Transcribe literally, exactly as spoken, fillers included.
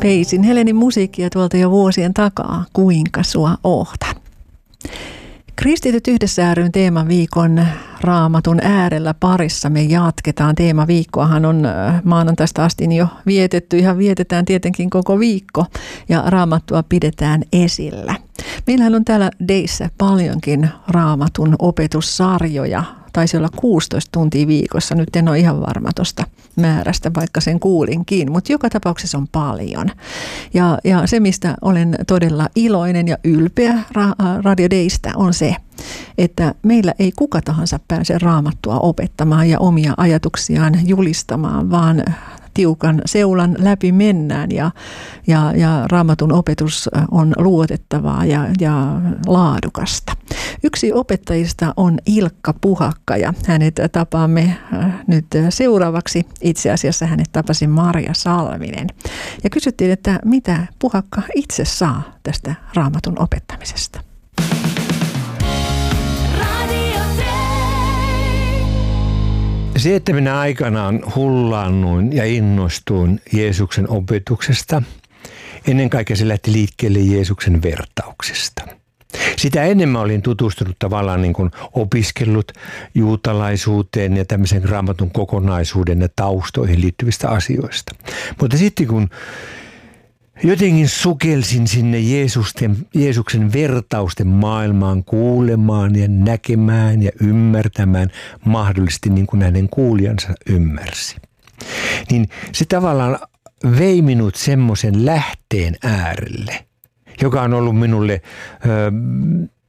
Peisin Helenin musiikkia tuolta jo vuosien takaa, Kuinka sua ohtan. Kristityt yhdessä ry:n teemaviikon Raamatun äärellä parissa me jatketaan. Teemaviikkoahan on maanantaista asti jo vietetty, ihan vietetään tietenkin koko viikko ja Raamattua pidetään esillä. Meillähän on täällä Deissä paljonkin Raamatun opetussarjoja. Taisi olla kuusitoista tuntia viikossa, nyt en ole ihan varma tuosta määrästä, vaikka sen kuulinkin, mutta joka tapauksessa on paljon. Ja, ja se, mistä olen todella iloinen ja ylpeä ra- Radio Deistä, on se, että meillä ei kuka tahansa pääse Raamattua opettamaan ja omia ajatuksiaan julistamaan, vaan tiukan seulan läpi mennään ja, ja, ja Raamatun opetus on luotettavaa ja, ja laadukasta. Yksi opettajista on Ilkka Puhakka ja hänet tapaamme nyt seuraavaksi. Itse asiassa hänet tapasi Marja Salminen. Ja kysyttiin, että mitä Puhakka itse saa tästä Raamatun opettamisesta. Se, että minä aikanaan hullaannuin ja innostuin Jeesuksen opetuksesta, ennen kaikkea se lähti liikkeelle Jeesuksen vertauksesta. Sitä ennen mä olin tutustunut tavallaan niin kuin opiskellut juutalaisuuteen ja tämmöisen Raamatun kokonaisuuden ja taustoihin liittyvistä asioista. Mutta sitten kun jotenkin sukelsin sinne Jeesusten, Jeesuksen vertausten maailmaan kuulemaan ja näkemään ja ymmärtämään mahdollisesti niin kuin hänen kuulijansa ymmärsi. Niin se tavallaan vei minut semmoisen lähteen äärelle, joka on ollut minulle ö,